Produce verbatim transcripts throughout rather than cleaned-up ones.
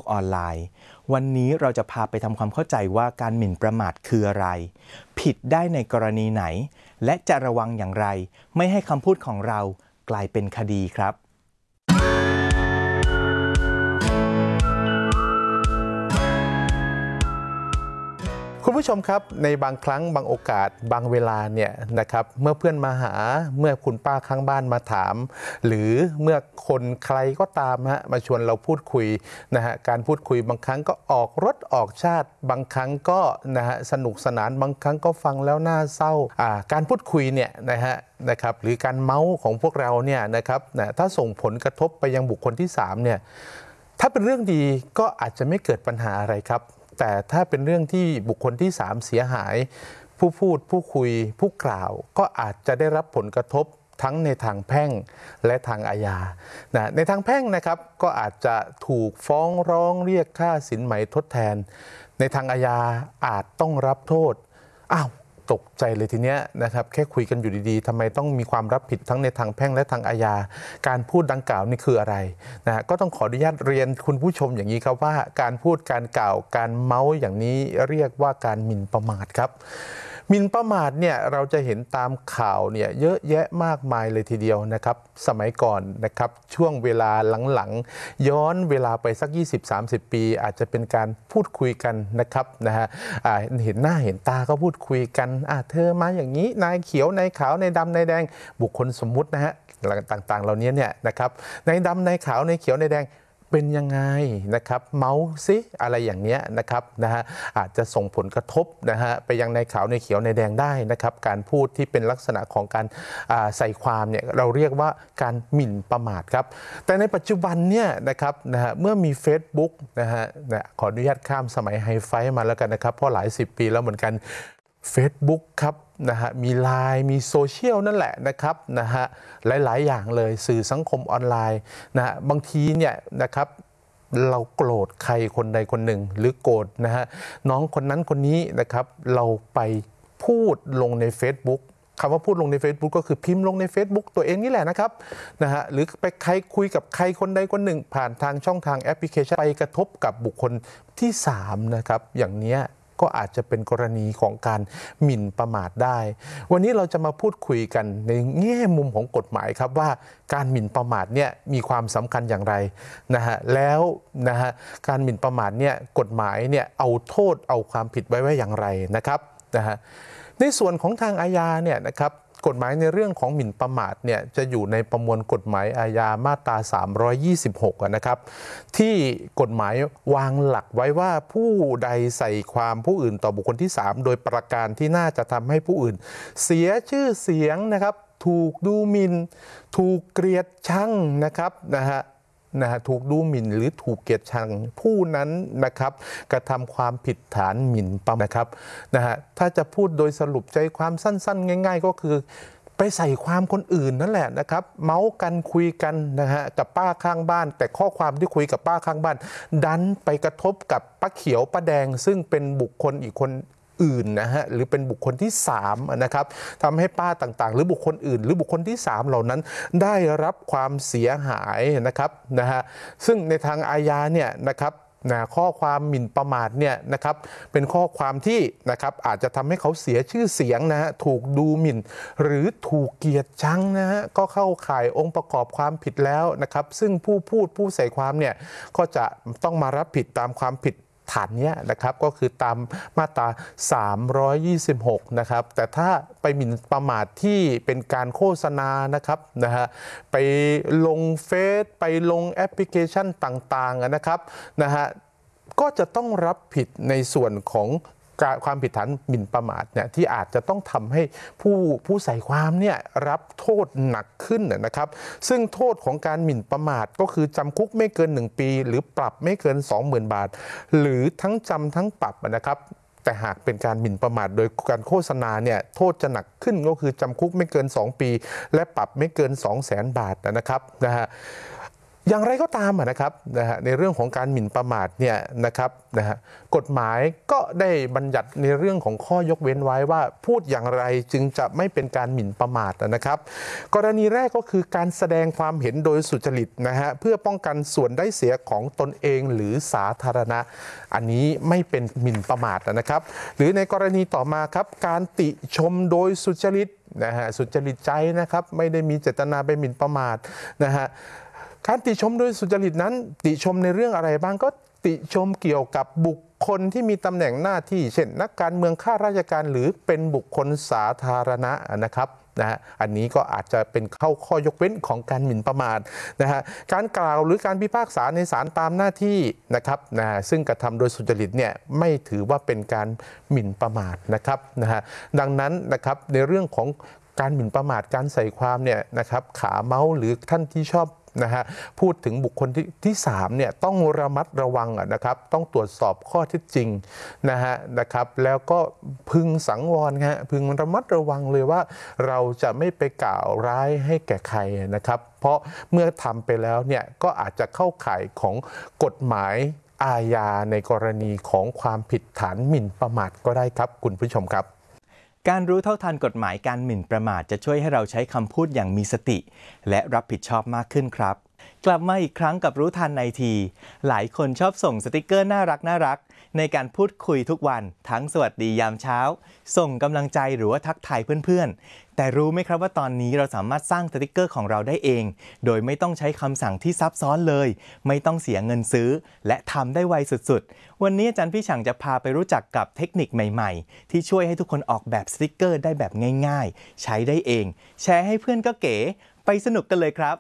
ออนไลน์วันนี้เราจะพาไปทำความเข้าใจว่าการหมิ่นประมาทคืออะไรผิดได้ในกรณีไหนและจะระวังอย่างไรไม่ให้คำพูดของเรากลายเป็นคดีครับคุณผู้ชมครับในบางครั้งบางโอกาสบางเวลาเนี่ยนะครับเมื่อเพื่อนมาหาเมื่อคุณป้าข้างบ้านมาถามหรือเมื่อคนใครก็ตามฮะมาชวนเราพูดคุยนะฮะการพูดคุยบางครั้งก็ออกรสออกชาติบางครั้งก็นะฮะสนุกสนานบางครั้งก็ฟังแล้วน่าเศร้าอ่าการพูดคุยเนี่ยนะฮะนะครับหรือการเมาส์ของพวกเราเนี่ยนะครับนะถ้าส่งผลกระทบไปยังบุคคลที่สามเนี่ยถ้าเป็นเรื่องดีก็อาจจะไม่เกิดปัญหาอะไรครับแต่ถ้าเป็นเรื่องที่บุคคลที่สามเสียหายผู้พูดผู้คุยผู้กล่าวก็อาจจะได้รับผลกระทบทั้งในทางแพ่งและทางอาญานะในทางแพ่งนะครับก็อาจจะถูกฟ้องร้องเรียกค่าสินไหมทดแทนในทางอาญาอาจต้องรับโทษอ้าวตกใจเลยทีเนี้ยนะครับแค่คุยกันอยู่ดีๆทำไมต้องมีความรับผิดทั้งในทางแพ่งและทางอาญาการพูดดังกล่าวนี่คืออะไรนะก็ต้องขออนุญาตเรียนคุณผู้ชมอย่างนี้ครับว่าการพูดการกล่าวการเมาส์อย่างนี้เรียกว่าการหมิ่นประมาทครับหมิ่นประมาทเนี่ยเราจะเห็นตามข่าวเนี่ยเยอะแยะมากมายเลยทีเดียวนะครับสมัยก่อนนะครับช่วงเวลาหลังๆย้อนเวลาไปสัก ยี่สิบถึงสามสิบ ปีอาจจะเป็นการพูดคุยกันนะครับนะฮะเห็นหน้าเห็นตาก็พูดคุยกันอ่ะเธอมาอย่างนี้นายเขียวนายขาวนายดำนายแดงบุคคลสมมุตินะฮะต่างๆเหล่านี้เนี่ยนะครับนายดำนายขาวนายเขียวนายแดงเป็นยังไงนะครับเมาส์ซิอะไรอย่างเนี้ยนะครับนะฮะอาจจะส่งผลกระทบนะฮะไปยังในขาวในเขียวในแดงได้นะครับการพูดที่เป็นลักษณะของการใส่ความเนี่ยเราเรียกว่าการหมิ่นประมาทครับแต่ในปัจจุบันเนี่ยนะครับนะฮะเมื่อมี Facebook นะฮะขออนุญาตข้ามสมัยไฮไฟมาแล้วกันนะครับเพราะหลายสิบปีแล้วเหมือนกัน Facebook ครับนะฮะมีไลน์มีโซเชียลนั่นแหละนะครับนะฮะหลายๆอย่างเลยสื่อสังคมออนไลน์นะฮะบางทีเนี่ยนะครับเราโกรธใครคนใดคนหนึ่งหรือโกรธนะฮะน้องคนนั้นคนนี้นะครับเราไปพูดลงใน Facebook คำว่าพูดลงใน Facebook ก็คือพิมพ์ลงใน Facebook ตัวเองนี่แหละนะครับนะฮะหรือไปใครคุยกับใครคนใดคนหนึ่งผ่านทางช่องทางแอปพลิเคชันไปกระทบกับบุคคลที่สามนะครับอย่างเนี้ยก็อาจจะเป็นกรณีของการหมิ่นประมาทได้วันนี้เราจะมาพูดคุยกันในแง่มุมของกฎหมายครับว่าการหมิ่นประมาทเนี่ยมีความสำคัญอย่างไรนะฮะแล้วนะฮะการหมิ่นประมาทเนี่ยกฎหมายเนี่ยเอาโทษเอาความผิดไว้ไว้อย่างไรนะครับนะฮะในส่วนของทางอาญาเนี่ยนะครับกฎหมายในเรื่องของหมิ่นประมาทเนี่ยจะอยู่ในประมวลกฎหมายอาญามาตราสามร้อยยี่สิบหกนะครับที่กฎหมายวางหลักไว้ว่าผู้ใดใส่ความผู้อื่นต่อบุคคลที่สามโดยประการที่น่าจะทำให้ผู้อื่นเสียชื่อเสียงนะครับถูกดูหมิ่นถูกเกลียดชังนะครับนะฮะนะฮะถูกดูหมิ่นหรือถูกเกลียดชังผู้นั้นนะครับกระทำความผิดฐานหมิ่นประมาทนะครับนะฮะถ้าจะพูดโดยสรุปใจความสั้นๆง่ายๆก็คือไปใส่ความคนอื่นนั่นแหละนะครับเมาส์กันคุยกันนะฮะกับป้าข้างบ้านแต่ข้อความที่คุยกับป้าข้างบ้านดันไปกระทบกับป้าเขียวป้าแดงซึ่งเป็นบุคคลอีกคนอื่นนะฮะหรือเป็นบุคคลที่สามนะครับทำให้ป้าต่างๆหรือบุคคลอื่นหรือบุคคลที่สามเหล่านั้นได้รับความเสียหายนะครับนะฮะซึ่งในทางอาญาเนี่ยนะครับนะข้อความหมิ่นประมาทเนี่ยนะครับเป็นข้อความที่นะครับอาจจะทำให้เขาเสียชื่อเสียงนะฮะถูกดูหมิ่นหรือถูกเกลียดชังนะฮะก็เข้าข่ายองค์ประกอบความผิดแล้วนะครับซึ่งผู้พูดผู้ใส่ความเนี่ยก็จะต้องมารับผิดตามความผิดฐานนี้นะครับก็คือตามมาตราสามร้อยยี่สิบหกนะครับแต่ถ้าไปหมิ่นประมาทที่เป็นการโฆษณานะครับนะฮะไปลงเฟซไปลงแอปพลิเคชันต่างๆนะครับนะฮะก็จะต้องรับผิดในส่วนของความผิดฐานหมิ่นประมาทเนี่ยที่อาจจะต้องทำให้ผู้ผู้ใส่ความเนี่ยรับโทษหนักขึ้นนะครับซึ่งโทษของการหมิ่นประมาทก็คือจำคุกไม่เกินหนึ่งปีหรือปรับไม่เกิน สองหมื่น บาทหรือทั้งจำทั้งปรับนะครับแต่หากเป็นการหมิ่นประมาทโดยการโฆษณาเนี่ยโทษจะหนักขึ้นก็คือจำคุกไม่เกินสองปีและปรับไม่เกิน สองแสน บาทนะครับนะฮะอย่างไรก็ตามนะครับนะฮะในเรื่องของการหมิ่นประมาทเนี่ยนะครับนะฮะกฎหมายก็ได้บัญญัติในเรื่องของข้อยกเว้นไว้ว่าพูดอย่างไรจึงจะไม่เป็นการหมิ่นประมาทนะครับ กรณีแรกก็คือการแสดงความเห็นโดยสุจริตนะฮะเพื่อป้องกันส่วนได้เสียของตนเองหรือสาธารณะอันนี้ไม่เป็นหมิ่นประมาทนะครับหรือในกรณีต่อมาครับการติชมโดยสุจริตนะฮะสุจริตใจนะครับไม่ได้มีเจตนาไปหมิ่นประมาทนะฮะการติชมโดยสุจริตนั้นติชมในเรื่องอะไรบ้างก็ติชมเกี่ยวกับบุคคลที่มีตำแหน่งหน้าที่เช่นนักการเมืองข้าราชการหรือเป็นบุคคลสาธารณะนะครับนะฮะอันนี้ก็อาจจะเป็นเข้าข้อยกเว้นของการหมิ่นประมาทนะฮะการกล่าวหรือการพิพากษาในศาลตามหน้าที่นะครับนะฮะซึ่งกระทำโดยสุจริตเนี่ยไม่ถือว่าเป็นการหมิ่นประมาทนะครับนะฮะดังนั้นนะครับในเรื่องของการหมิ่นประมาทการใส่ความเนี่ยนะครับขาเมาส์หรือท่านที่ชอบนะฮะพูดถึงบุคคลที่ที่สามเนี่ยต้องระมัดระวังนะครับต้องตรวจสอบข้อเท็จจริงนะฮะนะครับแล้วก็พึงสังวรฮะพึงระมัดระวังเลยว่าเราจะไม่ไปกล่าวร้ายให้แก่ใครนะครับเพราะเมื่อทำไปแล้วเนี่ยก็อาจจะเข้าข่ายของกฎหมายอาญาในกรณีของความผิดฐานหมิ่นประมาทก็ได้ครับคุณผู้ชมครับการรู้เท่าทันกฎหมายการหมิ่นประมาทจะช่วยให้เราใช้คำพูดอย่างมีสติและรับผิดชอบมากขึ้นครับกลับมาอีกครั้งกับรู้ทันในทีหลายคนชอบส่งสติกเกอร์น่ารักน่ารักในการพูดคุยทุกวันทั้งสวัสดียามเช้าส่งกำลังใจหรือว่าทักทายเพื่อนๆแต่รู้ไหมครับว่าตอนนี้เราสามารถสร้างสติกเกอร์ของเราได้เองโดยไม่ต้องใช้คำสั่งที่ซับซ้อนเลยไม่ต้องเสียเงินซื้อและทำได้ไวสุดๆวันนี้อาจารย์พี่ฉ่างจะพาไปรู้จักกับเทคนิคใหม่ๆที่ช่วยให้ทุกคนออกแบบสติกเกอร์ได้แบบง่ายๆใช้ได้เองแชร์ให้เพื่อนก็เก๋ไปสนุกกันเลยครับ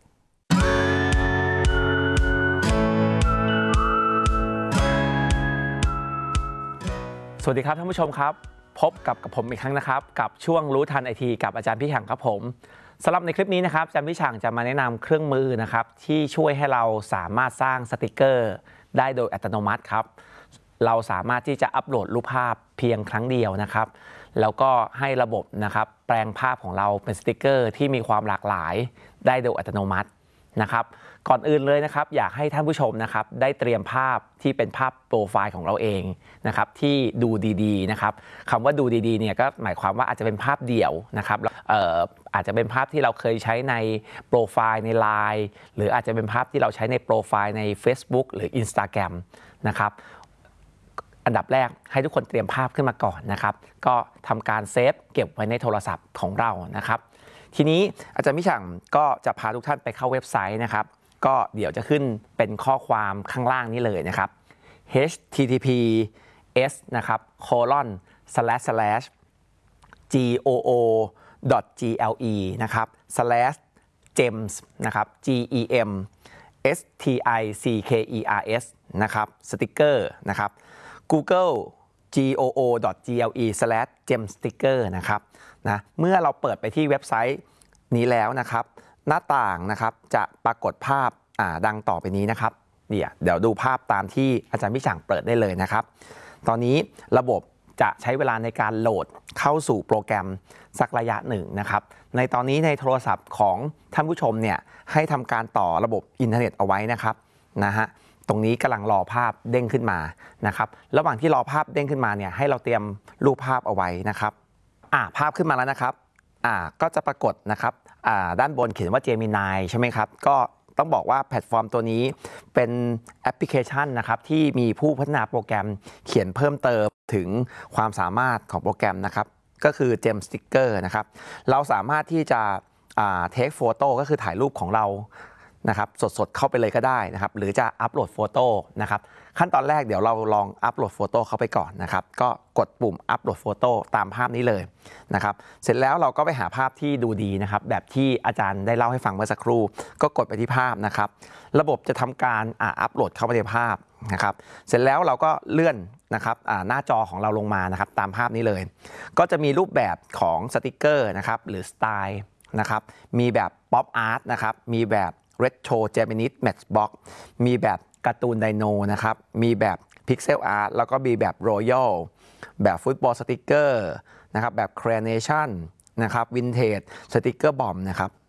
สวัสดีครับท่านผู้ชมครับพบกับกับผมอีกครั้งนะครับกับช่วงรู้ทันไอทีกับอาจารย์พี่ฉ่างครับผมสำหรับในคลิปนี้นะครับอาจารย์พี่ฉ่างจะมาแนะนำเครื่องมือนะครับที่ช่วยให้เราสามารถสร้างสติกเกอร์ได้โดยอัตโนมัติครับเราสามารถที่จะอัปโหลดรูปภาพเพียงครั้งเดียวนะครับแล้วก็ให้ระบบนะครับแปลงภาพของเราเป็นสติกเกอร์ที่มีความหลากหลายได้โดยอัตโนมัตินะครับก่อนอื่นเลยนะครับอยากให้ท่านผู้ชมนะครับได้เตรียมภาพที่เป็นภาพโปรไฟล์ของเราเองนะครับที่ดูดีๆนะครับคำว่าดูดีๆเนี่ยก็หมายความว่าอาจจะเป็นภาพเดี่ยวนะครับเอ่ออาจจะเป็นภาพที่เราเคยใช้ในโปรไฟล์ใน ไลน์ หรืออาจจะเป็นภาพที่เราใช้ในโปรไฟล์ใน Facebook หรือ Instagram นะครับอันดับแรกให้ทุกคนเตรียมภาพขึ้นมาก่อนนะครับก็ทำการเซฟเก็บไว้ในโทรศัพท์ของเรานะครับทีนี้อาจารย์พี่ฉ่างก็จะพาทุกท่านไปเข้าเว็บไซต์นะครับก็เดี๋ยวจะขึ้นเป็นข้อความข้างล่างนี้เลยนะครับ เอช ที ที พี เอส นะครับ โคลอน สแลช สแลช จี โอ โอ ดอท จี แอล อี นะครับ สแลช เจมส์ นะครับ จี อี เอ็ม เอส ที ไอ ซี เค อี อาร์ เอส นะครับสติกเกอร์นะครับ Google จี โอ โอ ดอท จี แอล อี สแลช เจมส์ สติกเกอร์ นะครับนะเมื่อเราเปิดไปที่เว็บไซต์นี้แล้วนะครับหน้าต่างนะครับจะปรากฏภาพดังต่อไปนี้นะครับเดี๋ยวเดี๋ยวดูภาพตามที่อาจารย์พี่ฉ่างเปิดได้เลยนะครับตอนนี้ระบบจะใช้เวลาในการโหลดเข้าสู่โปรแกรมสักระยะหนึ่งนะครับในตอนนี้ในโทรศัพท์ของท่านผู้ชมเนี่ยให้ทำการต่อระบบอินเทอร์เน็ตเอาไว้นะครับนะฮะตรงนี้กำลังรอภาพเด้งขึ้นมานะครับระหว่างที่รอภาพเด้งขึ้นมาเนี่ยให้เราเตรียมรูปภาพเอาไว้นะครับอ่าภาพขึ้นมาแล้วนะครับอ่าก็จะปรากฏนะครับอ่าด้านบนเขียนว่า Gemini ใช่ไหมครับก็ต้องบอกว่าแพลตฟอร์มตัวนี้เป็นแอปพลิเคชันนะครับที่มีผู้พัฒนาโปรแกรมเขียนเพิ่มเติมถึงความสามารถของโปรแกรมนะครับก็คือ Gem Sticker นะครับเราสามารถที่จะเทคโฟโต้ก็คือถ่ายรูปของเรานะครับสดๆเข้าไปเลยก็ได้นะครับหรือจะอัปโหลดโฟโต้นะครับขั้นตอนแรกเดี๋ยวเราลองอัปโหลดโฟโต้เข้าไปก่อนนะครับก็กดปุ่มอัปโหลดโฟโต้ตามภาพนี้เลยนะครับเสร็จแล้วเราก็ไปหาภาพที่ดูดีนะครับแบบที่อาจารย์ได้เล่าให้ฟังเมื่อสักครู่ก็กดไปที่ภาพนะครับระบบจะทำการอัปโหลดเข้าไปในภาพนะครับเสร็จแล้วเราก็เลื่อนนะครับหน้าจอของเราลงมานะครับตามภาพนี้เลยก็จะมีรูปแบบของสติกเกอร์นะครับหรือสไตล์นะครับมีแบบป๊อปอาร์ตนะครับมีแบบ Retro Japanese Matchbox มีแบบการ์ตูนไดโนนะครับมีแบบ Pixel Art แล้วก็มีแบบ Royal แบบฟุตบอลสติกเกอร์นะครับแบบ Carnation นะครับ Vintage สติกเกอร์บอมนะครับ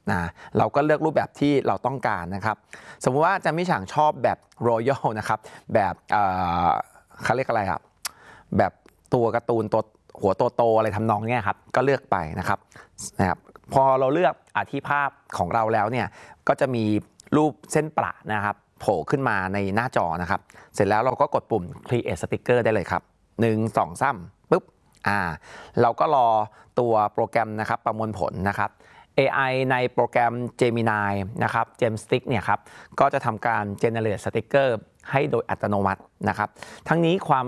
นะเราก็เลือกรูปแบบที่เราต้องการนะครับสมมุติว่าอาจารย์มิฉางชอบแบบ Royal นะครับแบบเอ่อเขาเรียกอะไรครับแบบตัวการ์ตูนตัวหัวโตๆอะไรทำนองเนี้ยครับก็เลือกไปนะครับนะครับพอเราเลือกอธิภาพของเราแล้วเนี่ยก็จะมีรูปเส้นประนะครับโผล่ขึ้นมาในหน้าจอนะครับเสร็จแล้วเราก็กดปุ่ม create sticker ได้เลยครับหนึ่ง สอง สามปุ๊บอ่าเราก็รอตัวโปรแกรมนะครับประมวลผลนะครับ เอ ไอ ในโปรแกรม Gemini นะครับ Gemstick เนี่ยครับก็จะทำการ generate sticker ให้โดยอัตโนมัตินะครับทั้งนี้ความ